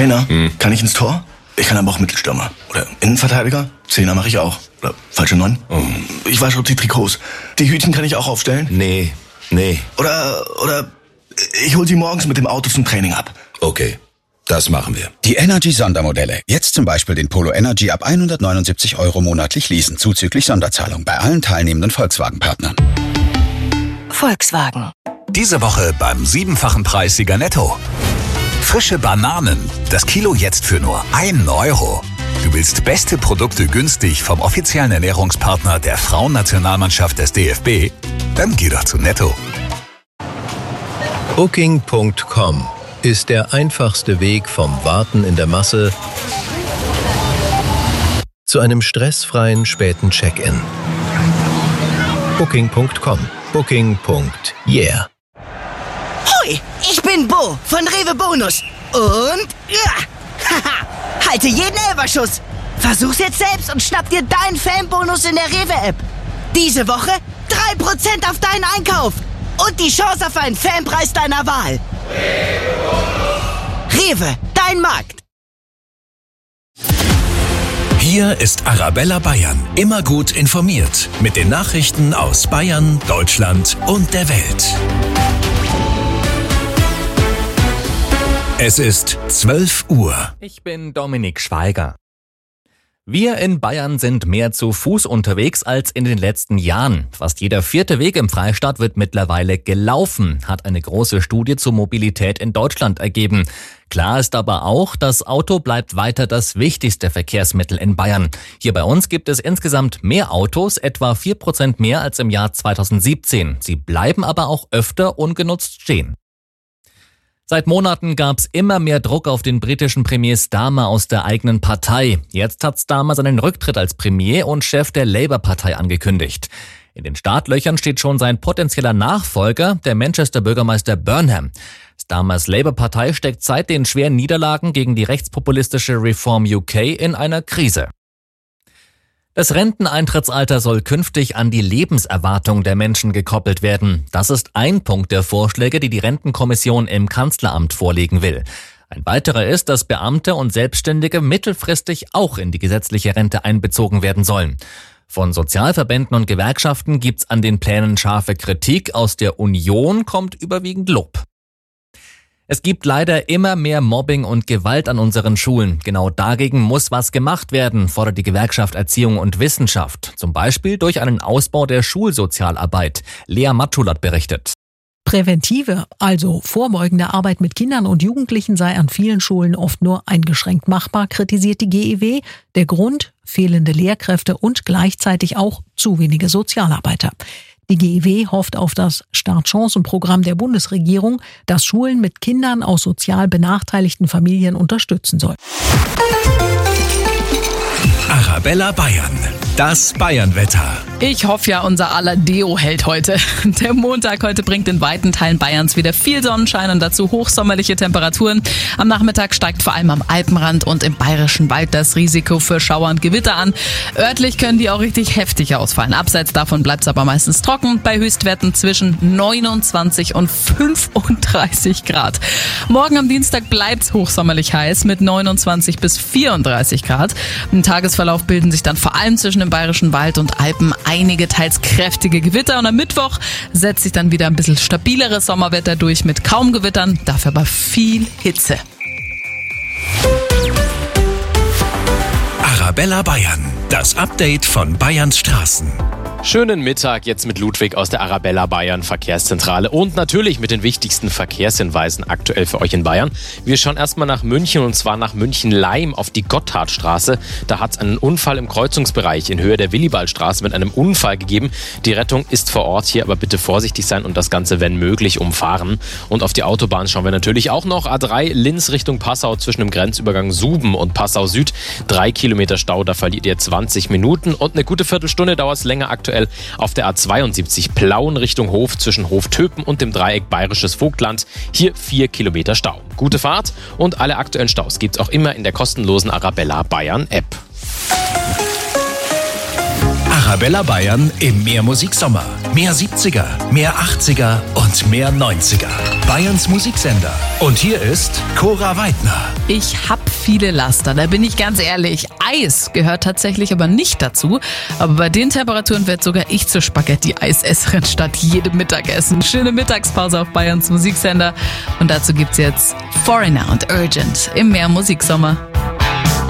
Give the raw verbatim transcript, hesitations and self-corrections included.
Trainer, Hm. kann ich ins Tor? Ich kann aber auch Mittelstürmer. Oder Innenverteidiger? Zehner mache ich auch. Oder falsche Neun? Oh. Ich wasche auch die Trikots. Die Hütchen kann ich auch aufstellen? Nee, nee. Oder, oder ich hol sie morgens mit dem Auto zum Training ab. Okay, das machen wir. Die Energy-Sondermodelle. Jetzt zum Beispiel den Polo Energy ab hundertneunundsiebzig Euro monatlich leasen, zuzüglich Sonderzahlung bei allen teilnehmenden Volkswagen-Partnern. Volkswagen. Diese Woche beim siebenfachen Preissieger Netto. Frische Bananen. Das Kilo jetzt für nur ein Euro. Du willst beste Produkte günstig vom offiziellen Ernährungspartner der Frauennationalmannschaft des D F B? Dann geh doch zu Netto. Booking Punkt com ist der einfachste Weg vom Warten in der Masse zu einem stressfreien späten Check-in. Booking Punkt com. Booking. Yeah. Hoi, ich bin Bo von Rewe Bonus. Und ja, haha, halte jeden Elferschuss. Versuch's jetzt selbst und schnapp dir deinen Fanbonus in der Rewe-App. Diese Woche drei Prozent auf deinen Einkauf und die Chance auf einen Fanpreis deiner Wahl. Rewe, dein Markt. Hier ist Arabella Bayern. Immer gut informiert. Mit den Nachrichten aus Bayern, Deutschland und der Welt. Es ist zwölf Uhr. Ich bin Dominik Schweiger. Wir in Bayern sind mehr zu Fuß unterwegs als in den letzten Jahren. Fast jeder vierte Weg im Freistaat wird mittlerweile gelaufen, hat eine große Studie zur Mobilität in Deutschland ergeben. Klar ist aber auch, das Auto bleibt weiter das wichtigste Verkehrsmittel in Bayern. Hier bei uns gibt es insgesamt mehr Autos, etwa vier Prozent mehr als im Jahr zweitausendsiebzehn. Sie bleiben aber auch öfter ungenutzt stehen. Seit Monaten gab's immer mehr Druck auf den britischen Premier Starmer aus der eigenen Partei. Jetzt hat Starmer seinen Rücktritt als Premier und Chef der Labour-Partei angekündigt. In den Startlöchern steht schon sein potenzieller Nachfolger, der Manchester-Bürgermeister Burnham. Starmers Labour-Partei steckt seit den schweren Niederlagen gegen die rechtspopulistische Reform U K in einer Krise. Das Renteneintrittsalter soll künftig an die Lebenserwartung der Menschen gekoppelt werden. Das ist ein Punkt der Vorschläge, die die Rentenkommission im Kanzleramt vorlegen will. Ein weiterer ist, dass Beamte und Selbstständige mittelfristig auch in die gesetzliche Rente einbezogen werden sollen. Von Sozialverbänden und Gewerkschaften gibt's an den Plänen scharfe Kritik. Aus der Union kommt überwiegend Lob. Es gibt leider immer mehr Mobbing und Gewalt an unseren Schulen. Genau dagegen muss was gemacht werden, fordert die Gewerkschaft Erziehung und Wissenschaft. Zum Beispiel durch einen Ausbau der Schulsozialarbeit. Lea Matschulat berichtet. Präventive, also vorbeugende Arbeit mit Kindern und Jugendlichen sei an vielen Schulen oft nur eingeschränkt machbar, kritisiert die G E W. Der Grund? Fehlende Lehrkräfte und gleichzeitig auch zu wenige Sozialarbeiter. Die G E W hofft auf das Startchancenprogramm der Bundesregierung, das Schulen mit Kindern aus sozial benachteiligten Familien unterstützen soll. Arabella Bayern. Das Bayernwetter. Ich hoffe ja, unser aller Deo hält heute. Der Montag heute bringt in weiten Teilen Bayerns wieder viel Sonnenschein und dazu hochsommerliche Temperaturen. Am Nachmittag steigt vor allem am Alpenrand und im Bayerischen Wald das Risiko für Schauer und Gewitter an. Örtlich können die auch richtig heftig ausfallen. Abseits davon bleibt es aber meistens trocken, bei Höchstwerten zwischen neunundzwanzig und fünfunddreißig Grad. Morgen am Dienstag bleibt es hochsommerlich heiß mit neunundzwanzig bis vierunddreißig Grad. Im Tagesverlauf bilden sich dann vor allem zwischen dem Bayerischen Wald und Alpen einige teils kräftige Gewitter und am Mittwoch setzt sich dann wieder ein bisschen stabileres Sommerwetter durch mit kaum Gewittern, dafür aber viel Hitze. Arabella Bayern. Das Update von Bayerns Straßen. Schönen Mittag jetzt mit Ludwig aus der Arabella Bayern Verkehrszentrale und natürlich mit den wichtigsten Verkehrshinweisen aktuell für euch in Bayern. Wir schauen erstmal nach München und zwar nach München-Leim auf die Gotthardstraße. Da hat es einen Unfall im Kreuzungsbereich in Höhe der Willibaldstraße mit einem Unfall gegeben. Die Rettung ist vor Ort hier, aber bitte vorsichtig sein und das Ganze, wenn möglich, umfahren. Und auf die Autobahn schauen wir natürlich auch noch. A drei Linz Richtung Passau zwischen dem Grenzübergang Suben und Passau Süd. Drei Kilometer Stau, da verliert ihr zwanzig Minuten und eine gute Viertelstunde dauert es länger aktuell auf der A zweiundsiebzig Plauen Richtung Hof zwischen Hoftöpen und dem Dreieck Bayerisches Vogtland. Hier vier Kilometer Stau. Gute Fahrt und alle aktuellen Staus gibt's auch immer in der kostenlosen Arabella Bayern App. Arabella Bayern im Mehrmusik Sommer. Mehr siebziger, mehr achtziger und mehr neunziger. Bayerns Musiksender. Und hier ist Cora Weidner. Ich hab viele Laster, da bin ich ganz ehrlich. Eis gehört tatsächlich aber nicht dazu. Aber bei den Temperaturen wird sogar ich zur Spaghetti-Eisesserin statt jedem Mittagessen. Schöne Mittagspause auf Bayerns Musiksender. Und dazu gibt's jetzt Foreigner und Urgent im Mehr Musiksommer.